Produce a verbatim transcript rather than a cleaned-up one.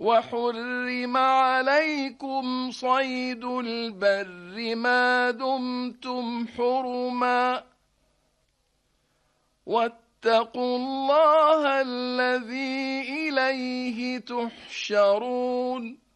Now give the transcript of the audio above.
وحرم عليكم صيد البر ما دمتم حرما واتقوا الله الذي إليه تحشرون